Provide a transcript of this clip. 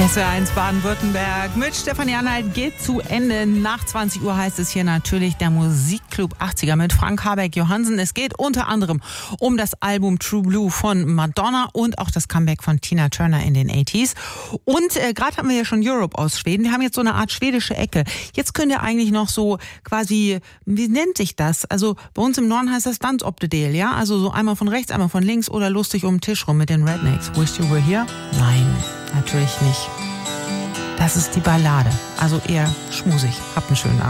SWR1 Baden-Württemberg mit Stefanie Anhalt geht zu Ende. Nach 20 Uhr heißt es hier natürlich der Musikclub 80er mit Frank Habeck-Johansen. Es geht unter anderem um das Album True Blue von Madonna und auch das Comeback von Tina Turner in den 80s. Und gerade haben wir ja schon Europe aus Schweden. Wir haben jetzt so eine Art schwedische Ecke. Jetzt könnt ihr eigentlich noch so quasi, wie nennt sich das? Also bei uns im Norden heißt das Dans op de Deel, ja? Also so einmal von rechts, einmal von links oder lustig um den Tisch rum mit den Rednecks. Wish you were here? Nein. Natürlich nicht. Das ist die Ballade. Also eher schmusig. Habt einen schönen Abend.